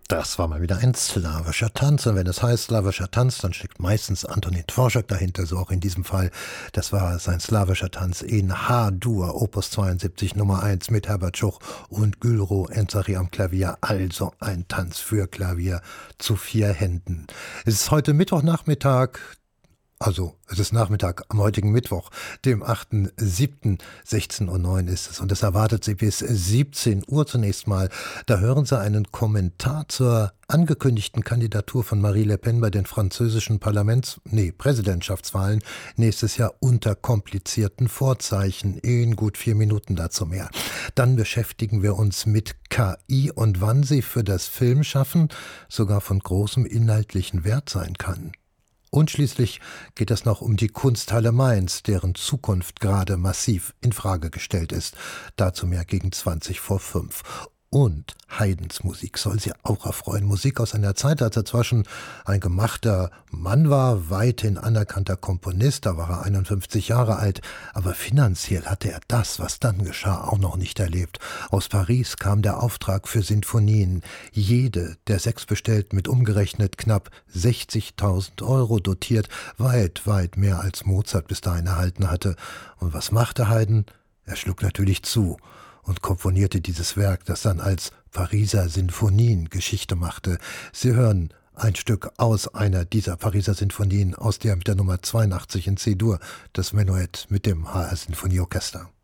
Das war mal wieder ein slawischer Tanz. Und wenn es heißt slawischer Tanz, dann steckt meistens Antonín Dvořák dahinter, so auch in diesem Fall. Das war sein slawischer Tanz in H-Dur, Opus 72 Nummer 1 mit Herbert Schuch und Gülru Enzari am Klavier. Also ein Tanz für Klavier zu 4 Händen. Es ist heute Mittwochnachmittag. Also, es ist Nachmittag am heutigen Mittwoch, dem 8.7., 16:09 Uhr ist es. Und es erwartet Sie bis 17 Uhr zunächst mal. Da hören Sie einen Kommentar zur angekündigten Kandidatur von Marie Le Pen bei den französischen Präsidentschaftswahlen nächstes Jahr unter komplizierten Vorzeichen. In gut 4 Minuten dazu mehr. Dann beschäftigen wir uns mit KI und wann sie für das Filmschaffen sogar von großem inhaltlichen Wert sein kann. Und schließlich geht es noch um die Kunsthalle Mainz, deren Zukunft gerade massiv in Frage gestellt ist. Dazu mehr gegen 5:20. Und Haydns Musik soll Sie auch erfreuen. Musik aus einer Zeit, als er zwar schon ein gemachter Mann war, weithin anerkannter Komponist, da war er 51 Jahre alt, aber finanziell hatte er das, was dann geschah, auch noch nicht erlebt. Aus Paris kam der Auftrag für Sinfonien, jede der 6 bestellt, mit umgerechnet knapp 60.000 Euro dotiert, weit, weit mehr als Mozart bis dahin erhalten hatte. Und was machte Haydn? Er schlug natürlich zu und komponierte dieses Werk, das dann als Pariser Sinfonien Geschichte machte. Sie hören ein Stück aus einer dieser Pariser Sinfonien, aus der mit der Nummer 82 in C-Dur, das Menuett mit dem HR Sinfonieorchester.